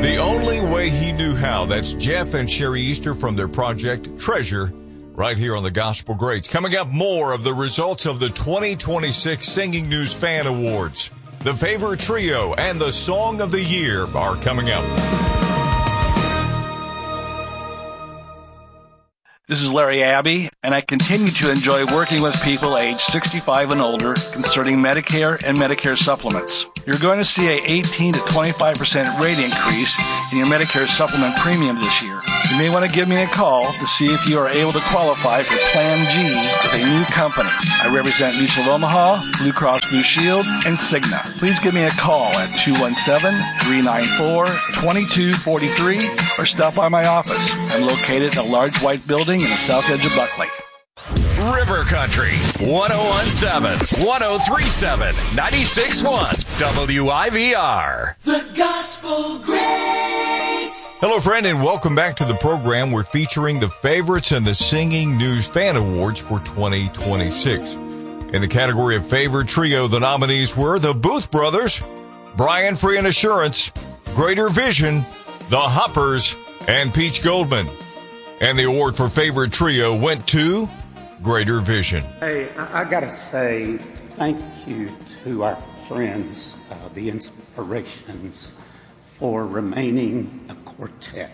The Only Way He Knew How. That's Jeff and Sherry Easter from their project Treasure, right here on the Gospel Greats. Coming up, more of the results of the 2026 Singing News Fan Awards. The favorite trio and the song of the year are coming up. This is Larry Abbey, and I continue to enjoy working with people aged 65 and older concerning Medicare and Medicare supplements. You're going to see an 18 to 25% rate increase in your Medicare supplement premium this year. You may want to give me a call to see if you are able to qualify for Plan G with a new company. I represent Mutual Omaha, Blue Cross Blue Shield, and Cigna. Please give me a call at 217-394-2243 or stop by my office. I'm located in a large white building in the south edge of Buckley. River Country, 1017, 1037, 96.1, WIVR. The Gospel Greats. Hello, friend, and welcome back to the program. We're featuring the favorites and the Singing News Fan Awards for 2026. In the category of favorite trio, the nominees were the Booth Brothers, Brian Free and Assurance, Greater Vision, the Hoppers, and Peach Goldman. And the award for favorite trio went to Greater Vision. Hey, I gotta say thank you to our friends, the Inspirations, for remaining a quartet.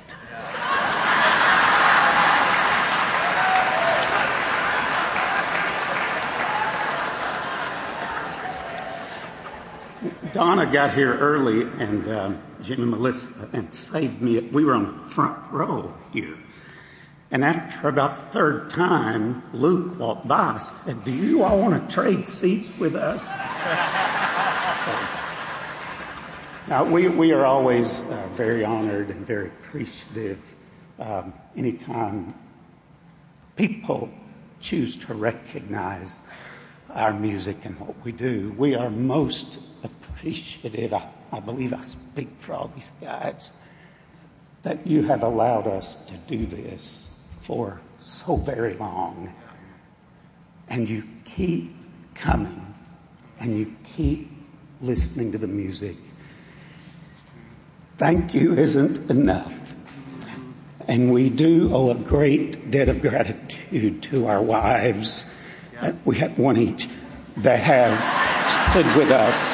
Donna got here early, and Jim and Melissa, and saved me. We were on the front row here. And after about the third time, Luke walked by and said, "Do you all want to trade seats with us?" Now, we are always very honored and very appreciative anytime people choose to recognize our music and what we do. We are most appreciative, I believe I speak for all these guys, that you have allowed us to do this for so very long. And you keep coming, and you keep listening to the music. Thank you isn't enough. And we do owe a great debt of gratitude to our wives. We have one each that have stood with us.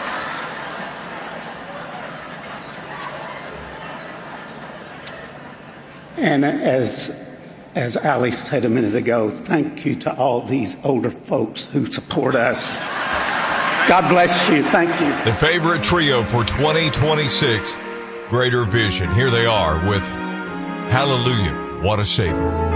And as Ali said a minute ago, thank you to all these older folks who support us. God bless you. Thank you. The favorite trio for 2026, Greater Vision. Here they are with Hallelujah, What a Savior.